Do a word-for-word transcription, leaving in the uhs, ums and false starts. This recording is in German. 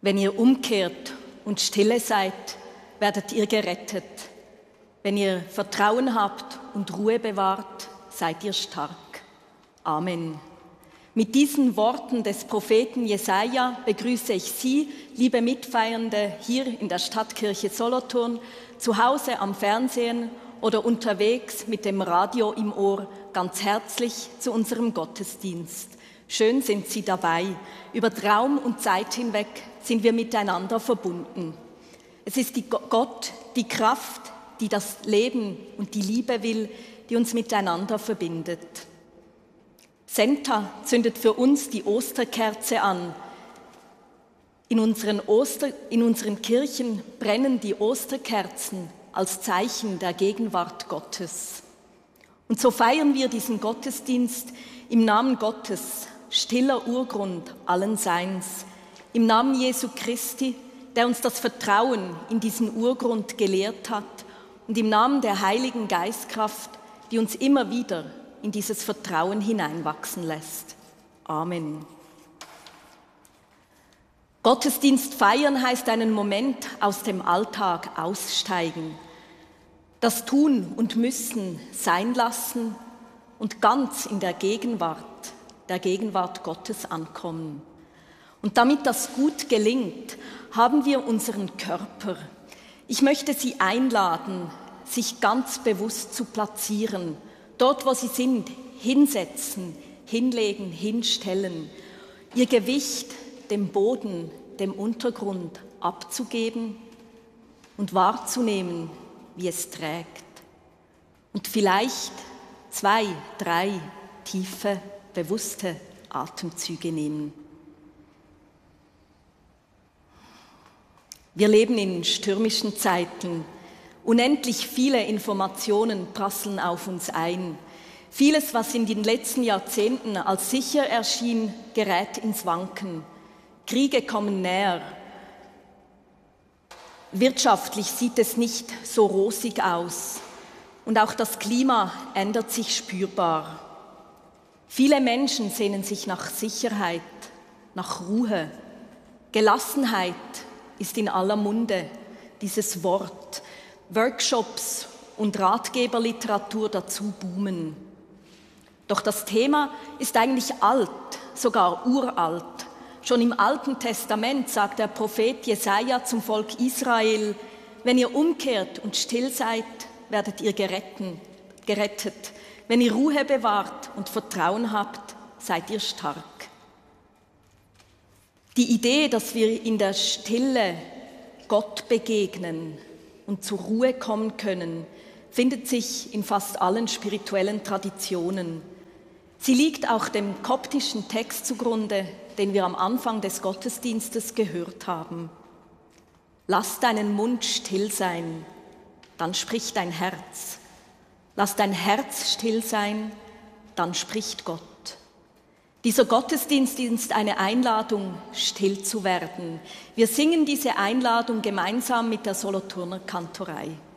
Wenn ihr umkehrt und stille seid, werdet ihr gerettet. Wenn ihr Vertrauen habt und Ruhe bewahrt, seid ihr stark. Amen. Mit diesen Worten des Propheten Jesaja begrüße ich Sie, liebe Mitfeiernde, hier in der Stadtkirche Solothurn, zu Hause am Fernsehen oder unterwegs mit dem Radio im Ohr, ganz herzlich zu unserem Gottesdienst. Schön sind Sie dabei. Über Raum und Zeit hinweg sind wir miteinander verbunden. Es ist die Gott, die Kraft, die das Leben und die Liebe will, die uns miteinander verbindet. Senta zündet für uns die Osterkerze an. In unseren, Oster, in unseren Kirchen brennen die Osterkerzen als Zeichen der Gegenwart Gottes. Und so feiern wir diesen Gottesdienst im Namen Gottes, stiller Urgrund allen Seins, im Namen Jesu Christi, der uns das Vertrauen in diesen Urgrund gelehrt hat, und im Namen der Heiligen Geistkraft, die uns immer wieder in dieses Vertrauen hineinwachsen lässt. Amen. Gottesdienst feiern heißt einen Moment aus dem Alltag aussteigen, das Tun und Müssen sein lassen und ganz in der Gegenwart, der Gegenwart Gottes ankommen. Und damit das gut gelingt, haben wir unseren Körper. Ich möchte Sie einladen, sich ganz bewusst zu platzieren, dort, wo Sie sind, hinsetzen, hinlegen, hinstellen, Ihr Gewicht dem Boden, dem Untergrund abzugeben und wahrzunehmen, wie es trägt. Und vielleicht zwei, drei tiefe, bewusste Atemzüge nehmen. Wir leben in stürmischen Zeiten. Unendlich viele Informationen prasseln auf uns ein. Vieles, was in den letzten Jahrzehnten als sicher erschien, gerät ins Wanken. Kriege kommen näher. Wirtschaftlich sieht es nicht so rosig aus. Und auch das Klima ändert sich spürbar. Viele Menschen sehnen sich nach Sicherheit, nach Ruhe. Gelassenheit ist in aller Munde, dieses Wort. Workshops und Ratgeberliteratur dazu boomen. Doch das Thema ist eigentlich alt, sogar uralt. Schon im Alten Testament sagt der Prophet Jesaja zum Volk Israel: Wenn ihr umkehrt und still seid, werdet ihr geretten, gerettet. Wenn ihr Ruhe bewahrt und Vertrauen habt, seid ihr stark. Die Idee, dass wir in der Stille Gott begegnen und zur Ruhe kommen können, findet sich in fast allen spirituellen Traditionen. Sie liegt auch dem koptischen Text zugrunde, den wir am Anfang des Gottesdienstes gehört haben. Lass deinen Mund still sein, dann spricht dein Herz. Lass dein Herz still sein, dann spricht Gott. Dieser Gottesdienst ist eine Einladung, still zu werden. Wir singen diese Einladung gemeinsam mit der Solothurner Kantorei.